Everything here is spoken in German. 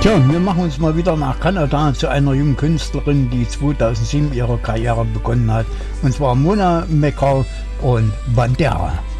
Tja, wir machen uns mal wieder nach Kanada zu einer jungen Künstlerin, die 2007 ihre Karriere begonnen hat. Und zwar Mona McCall und Bandera.